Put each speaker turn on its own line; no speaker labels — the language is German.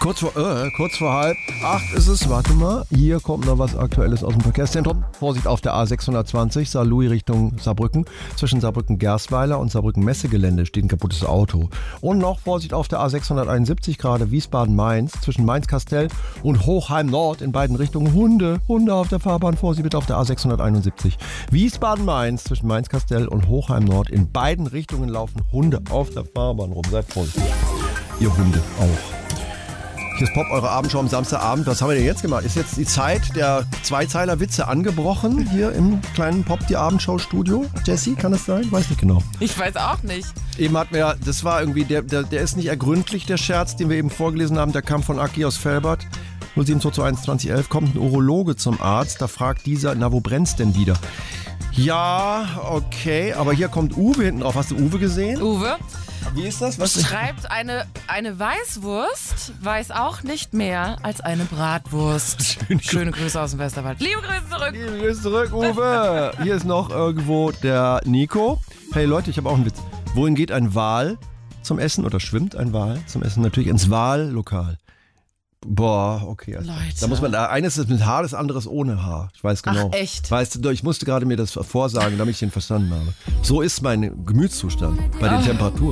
Kurz vor 7:30 ist es. Warte mal, hier kommt noch was Aktuelles aus dem Verkehrszentrum. Vorsicht auf der A620, Saarlouis Richtung Saarbrücken. Zwischen Saarbrücken-Gerstweiler und Saarbrücken-Messegelände steht ein kaputtes Auto. Und noch Vorsicht auf der A671, gerade Wiesbaden-Mainz. Zwischen Mainz-Kastell und Hochheim-Nord in beiden Richtungen. Hunde auf der Fahrbahn. Vorsicht bitte auf der A671. Wiesbaden-Mainz zwischen Mainz-Kastell und Hochheim-Nord. In beiden Richtungen laufen Hunde auf der Fahrbahn rum. Seid vorsichtig. Ihr Hunde auch. Hier ist Pop, eure Abendschau am Samstagabend. Was haben wir denn jetzt gemacht? Ist jetzt die Zeit der Zweizeiler-Witze angebrochen hier im kleinen Pop, die Abendschau-Studio? Jessie, kann das sein? Weiß nicht genau.
Ich weiß auch nicht.
Eben hatten wir, das war irgendwie, der ist nicht ergründlich, der Scherz, den wir eben vorgelesen haben. Der kam von Aki aus Velbert. 07221 2011 kommt ein Urologe zum Arzt. Da fragt dieser, na, wo brennt's denn wieder? Ja, okay, aber hier kommt Uwe hinten drauf. Hast du Uwe gesehen?
Uwe
Wie ist das? Was
schreibt, eine Weißwurst weiß auch nicht mehr als eine Bratwurst. Schöne Grüße aus dem Westerwald. Liebe Grüße zurück.
Liebe Grüße zurück, Uwe. Hier ist noch irgendwo der Nico. Hey Leute, ich habe auch einen Witz. Wohin geht ein Wal zum Essen oder schwimmt ein Wal zum Essen? Natürlich ins Wahllokal. Boah, okay. Also
Leute.
Da muss man, eines ist mit Haar, das andere ist ohne Haar. Ich weiß genau.
Ach, echt?
Weißt du, ich musste gerade mir das vorsagen, damit ich den verstanden habe. So ist mein Gemütszustand bei den Temperaturen.